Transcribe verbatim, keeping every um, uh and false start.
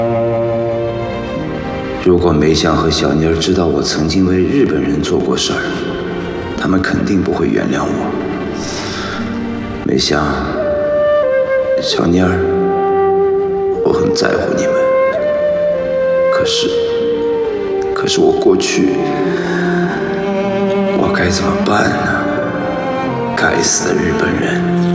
如果梅香和小妮儿知道我曾经为日本人做过事儿，他们肯定不会原谅我。梅香，小妮儿，我很在乎你们。可是，可是我过去，我该怎么办呢？该死的日本人！